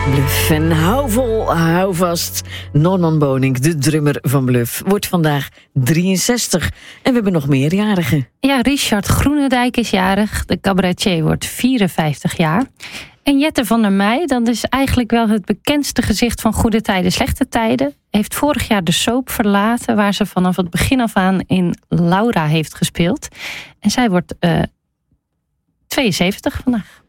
Bluff. En hou vol, hou vast. Norman Bonink, de drummer van Bluff, wordt vandaag 63. En we hebben nog meerjarigen. Ja, Richard Groenendijk is jarig. De cabaretier wordt 54 jaar. En Jette van der Meij, dat is eigenlijk wel het bekendste gezicht van Goede Tijden, Slechte Tijden. Heeft vorig jaar de soap verlaten, waar ze vanaf het begin af aan in Laura heeft gespeeld. En zij wordt 72 vandaag.